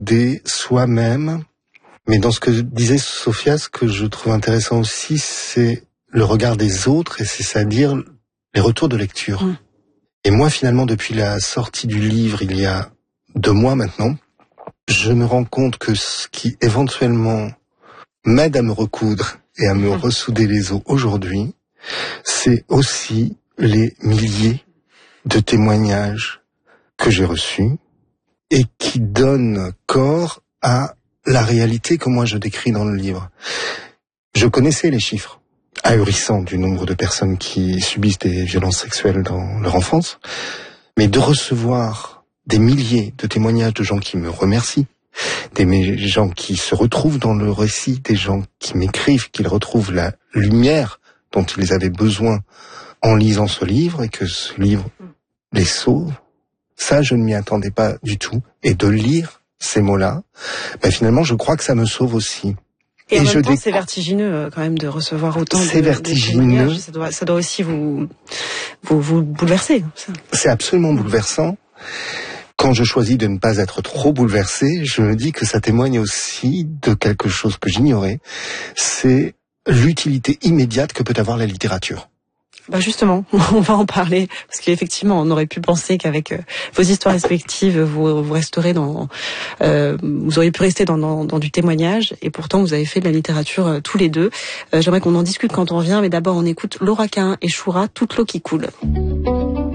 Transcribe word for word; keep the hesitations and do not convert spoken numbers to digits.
des soi-même. Mais dans ce que disait Sophia, ce que je trouve intéressant aussi, c'est le regard des autres, et c'est-à-dire les retours de lecture. Mmh. Et moi, finalement, depuis la sortie du livre, il y a deux mois maintenant, je me rends compte que ce qui éventuellement m'aide à me recoudre et à me mmh. ressouder les os aujourd'hui, c'est aussi les milliers de témoignages que j'ai reçus et qui donnent corps à la réalité que moi je décris dans le livre. Je connaissais les chiffres ahurissants du nombre de personnes qui subissent des violences sexuelles dans leur enfance, mais de recevoir des milliers de témoignages de gens qui me remercient, des gens qui se retrouvent dans le récit, des gens qui m'écrivent qu'ils retrouvent la lumière dont ils avaient besoin en lisant ce livre et que ce livre les sauve, ça je ne m'y attendais pas du tout. Et de lire ces mots-là, ben finalement je crois que ça me sauve aussi. Et, et en même je temps, déc... c'est vertigineux quand même de recevoir autant de, c'est vertigineux. de ça doit, ça doit aussi vous, vous, vous bouleverser. Ça. C'est absolument bouleversant. Quand je choisis de ne pas être trop bouleversé, je me dis que ça témoigne aussi de quelque chose que j'ignorais, c'est l'utilité immédiate que peut avoir la littérature. Bah justement, on va en parler, parce qu'effectivement, on aurait pu penser qu'avec euh, vos histoires respectives, vous, vous resterez dans, euh, vous auriez pu rester dans, dans, dans du témoignage, et pourtant vous avez fait de la littérature euh, tous les deux. Euh, j'aimerais qu'on en discute quand on revient, mais d'abord on écoute Laura Cain et Choura, Toute l'eau qui coule.